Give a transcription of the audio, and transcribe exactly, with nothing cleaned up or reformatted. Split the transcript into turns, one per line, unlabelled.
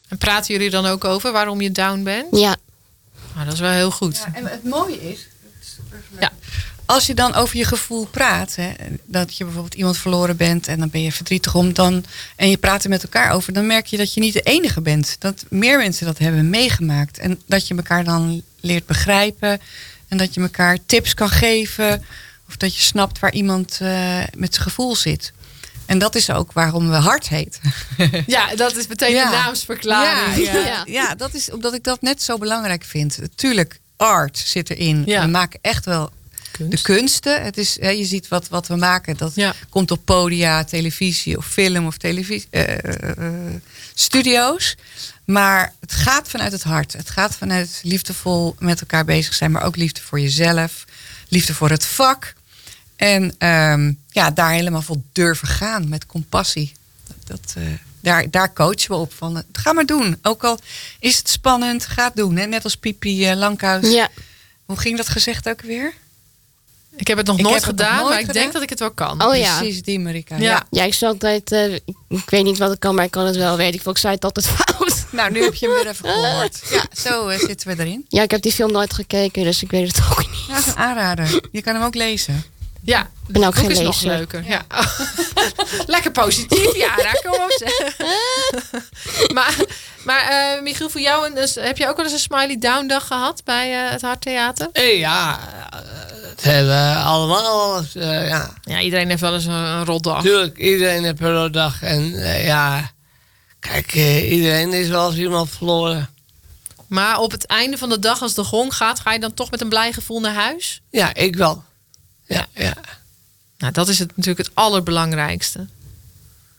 En praten jullie dan ook over waarom je down bent?
Ja.
Nou, dat is wel heel goed.
Ja, en het mooie is,
Ja.
als je dan over je gevoel praat, hè, dat je bijvoorbeeld iemand verloren bent en dan ben je verdrietig om, dan, en je praat er met elkaar over, dan merk je dat je niet de enige bent. Dat meer mensen dat hebben meegemaakt. En dat je elkaar dan leert begrijpen en dat je elkaar tips kan geven of dat je snapt waar iemand uh, met zijn gevoel zit. En dat is ook waarom we Hart heet.
Ja, dat is meteen
Ja.
de naamsverklaring.
Ja,
Ja.
ja. ja, dat is omdat ik dat net zo belangrijk vind. Tuurlijk, art zit erin.
Ja.
We maken echt wel
Kunst.
de kunsten. Het is, hè, je ziet wat, wat we maken. Dat
Ja.
komt op podia, televisie of film of televisie, uh, uh, studio's. Maar het gaat vanuit het hart. Het gaat vanuit liefdevol met elkaar bezig zijn. Maar ook liefde voor jezelf. Liefde voor het vak. En um, ja, daar helemaal voor durven gaan met compassie. Dat, uh, daar, daar coachen we op. Van, uh, ga maar doen. Ook al is het spannend, ga het doen. Hè? Net als Pipi uh, Langkous.
Ja.
Hoe ging dat gezegd ook weer?
Ik heb het nog
Ik
nooit
heb het nog
gedaan,
nooit
maar ik
gedaan.
denk dat ik het wel kan.
Oh ja.
Precies, die Marika.
Ja.
Ja.
Ja, ik zou altijd... Uh, ik, ik weet niet wat ik kan, maar ik kan het wel. Weet ik veel. Ik zei het altijd fout.
Nou, nu heb je hem weer even gehoord. Ja, zo uh, zitten we erin.
Ja, ik heb die film nooit gekeken, dus ik weet het ook niet.
Ja, dat is een aanrader. Je kan hem ook lezen.
Ja,
ben ook
het boek
geen
is nog
lezer.
leuker. Ja. Lekker positief, Jara. Kom op zeg. maar maar uh, Michiel, voor jou een, dus, heb je ook wel eens een Smiley Down dag gehad bij uh, het Harttheater?
Hey, ja, het hebben we allemaal wel eens, uh, ja.
Ja, iedereen heeft wel eens een, een rotdag.
Tuurlijk, iedereen heeft een rotdag. En uh, ja, kijk, uh, iedereen is wel eens iemand verloren.
Maar op het einde van de dag, als de gong gaat, ga je dan toch met een blij gevoel naar huis?
Ja, ik wel. Ja, ja.
Nou, dat is het natuurlijk het allerbelangrijkste.